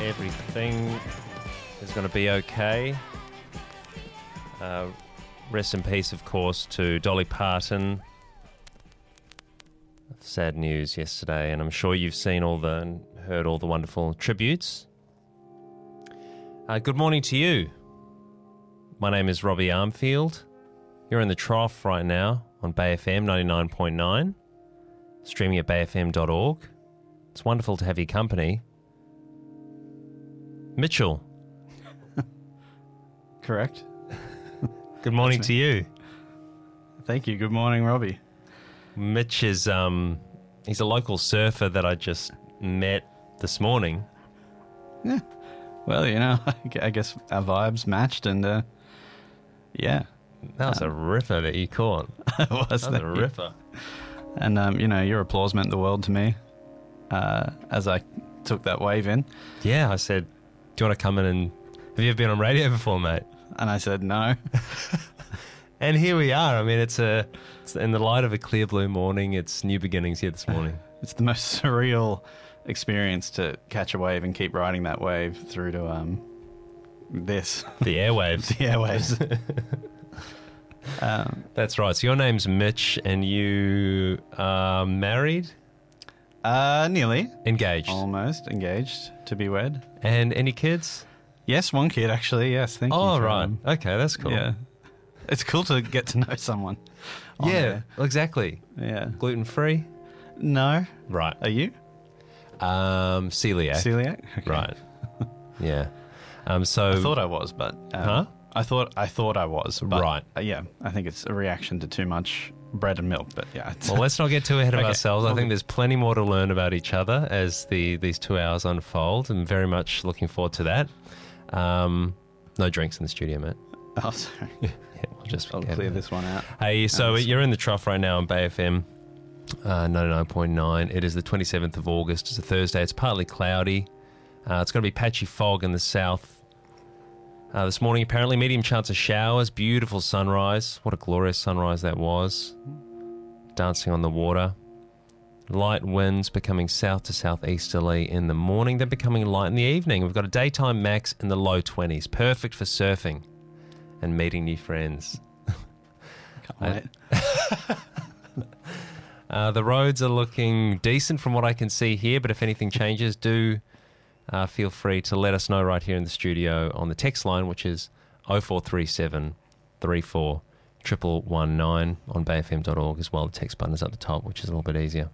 everything is going to be okay. Rest in peace, of course, to Dolly Parton. Sad news yesterday, and I'm sure you've seen and heard all the wonderful tributes. Good morning to you. My name is Robbie Armfield. You're in the trough right now on Bay FM 99.9, streaming at bayfm.org. It's wonderful to have your company. Mitchell. Correct. Good morning to you. Thank you. Good morning, Robbie. Mitch is he's a local surfer that I just met this morning. Yeah. Well, I guess our vibes matched, and yeah. That was a ripper that you caught. It was a ripper. And your applause meant the world to me as I took that wave in. Yeah, I said, "Do you want to come in and have you ever been on radio before, mate?" And I said no. And here we are. I mean, it's in the light of a clear blue morning. It's new beginnings here this morning. It's the most surreal experience to catch a wave and keep riding that wave through to this. The airwaves. The airwaves. That's right. So your name's Mitch, and you are married? Nearly. Engaged. Almost engaged to be wed. And any kids? Yes, one kid actually. Yes, thank you. Oh, right. Okay, that's cool. Yeah. It's cool to get to know someone. Yeah, exactly. Yeah. Gluten-free? No. Right. Are you? Celiac. Celiac? Okay. Right. Yeah. So I thought I was, but huh? I thought I was, but right. Yeah, I think it's a reaction to too much bread and milk. But yeah. Well, let's not get too ahead of Okay. ourselves. I think there's plenty more to learn about each other as these 2 hours unfold. I'm very much looking forward to that. No drinks in the studio, mate. Oh, sorry. I'll I'll clear this one out. Hey, so you're in the trough right now on Bay FM 99.9. It is the 27th of August. It's a Thursday. It's partly cloudy. It's going to be patchy fog in the south. This morning, apparently, medium chance of showers. Beautiful sunrise. What a glorious sunrise that was. Dancing on the water. Light winds becoming south to southeasterly in the morning, then becoming light in the evening. We've got a daytime max in the low 20s. Perfect for surfing and meeting new friends. Can't wait. The roads are looking decent from what I can see here, but if anything changes, do feel free to let us know right here in the studio on the text line, which is 0437 34 119 on bayfm.org as well. The text button is at the top, which is a little bit easier.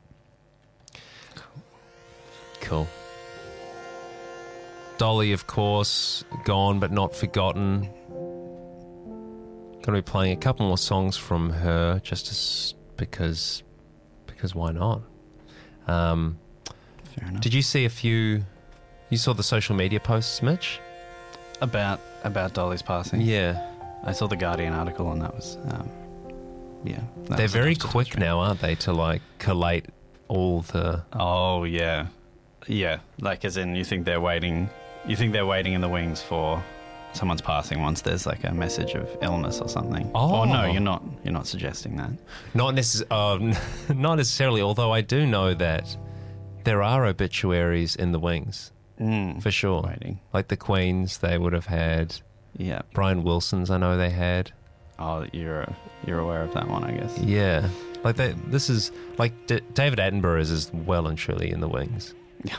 Cool. Dolly, of course, gone but not forgotten. Going to be playing a couple more songs from her just because why not? Fair enough. Did you see you saw the social media posts, Mitch? About Dolly's passing? Yeah. I saw the Guardian article, and that was, yeah. They're very quick now, aren't they, to collate all the... Oh, yeah. Yeah, as in you think they're waiting in the wings for someone's passing once there's a message of illness or something. Oh. Or no, you're not suggesting that. Not necessarily, although I do know that there are obituaries in the wings, for sure. Waiting. Like the Queens, they would have had. Yeah. Brian Wilson's, I know they had. Oh, you're aware of that one, I guess. Yeah. This is, David Attenborough is as well and truly in the wings.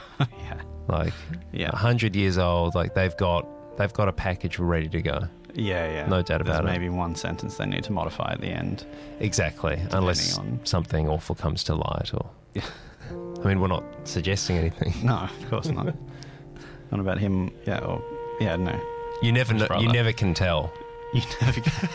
Yeah. 100 years old, they've got a package ready to go. Yeah. No doubt about it. There's maybe one sentence they need to modify at the end. Exactly, unless something awful comes to light or... Yeah. I mean, we're not suggesting anything. No, of course not. Not about him, no. You never know, you never can tell. You never can.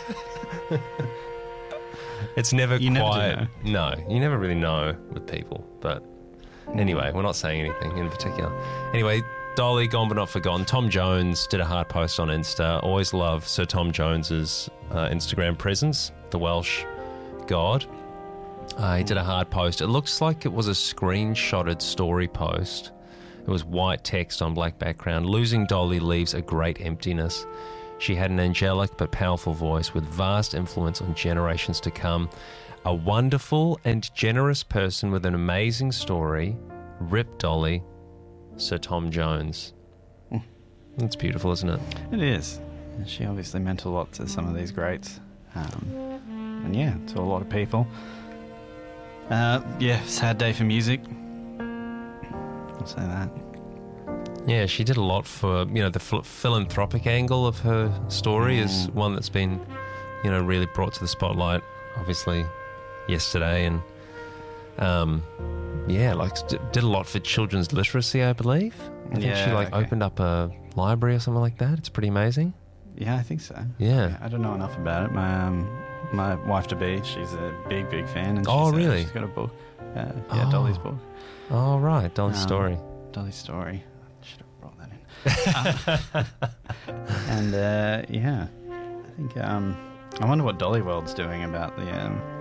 It's never you quite... Never do know. No, you never really know with people, but... Anyway, we're not saying anything in particular. Anyway, Dolly, gone but not forgotten. Tom Jones did a hard post on Insta. Always love Sir Tom Jones's Instagram presence, the Welsh god. He did a hard post. It looks like it was a screenshotted story post. It was white text on black background. Losing Dolly leaves a great emptiness. She had an angelic but powerful voice with vast influence on generations to come. A wonderful and generous person with an amazing story. Rip Dolly, Sir Tom Jones. It's beautiful, isn't it? It is. And she obviously meant a lot to some of these greats. And yeah, to a lot of people. Yeah, sad day for music. I'll say that. Yeah, she did a lot for, the philanthropic angle of her story is one that's been, really brought to the spotlight, obviously, yesterday. And, did a lot for children's literacy, I believe. I think she, opened up a library or something like that. It's pretty amazing. Yeah, I think so. Yeah. I don't know enough about it. My wife-to-be, she's a big, big fan. And really? She's got a book. Dolly's book. Oh, right. Dolly's story. Dolly's story. Should have brought that in. And, I think, I wonder what Dolly World's doing about the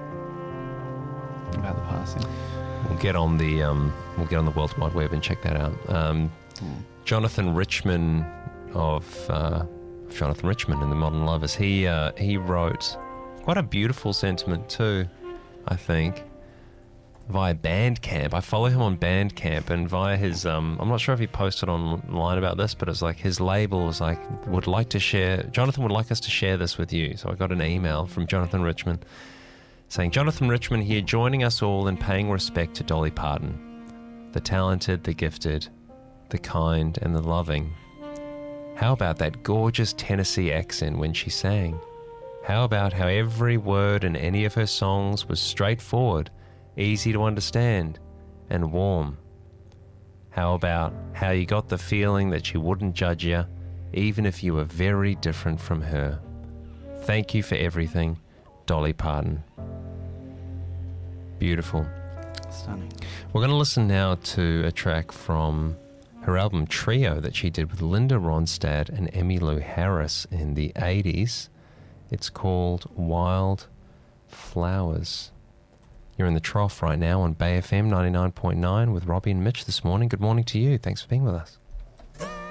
passing. We'll get on the World Wide Web and check that out. Jonathan Richman of Jonathan Richman and the Modern Lovers, he wrote quite a beautiful sentiment too, I think, via Bandcamp. I follow him on Bandcamp, and via his I'm not sure if he posted online about this, but it's like his label was like, Jonathan would like us to share this with you. So I got an email from Jonathan Richman saying, Jonathan Richman here, joining us all in paying respect to Dolly Parton, the talented, the gifted, the kind and the loving. How about that gorgeous Tennessee accent when she sang? How about how every word in any of her songs was straightforward, easy to understand, and warm? How about how you got the feeling that she wouldn't judge you, even if you were very different from her? Thank you for everything, Dolly Parton. Beautiful. Stunning. We're going to listen now to a track from her album Trio that she did with Linda Ronstadt and Emmylou Harris in the 80s. It's called Wild Flowers. You're in the Trough right now on Bay FM 99.9 with Robbie and Mitch this morning. Good morning to you. Thanks for being with us.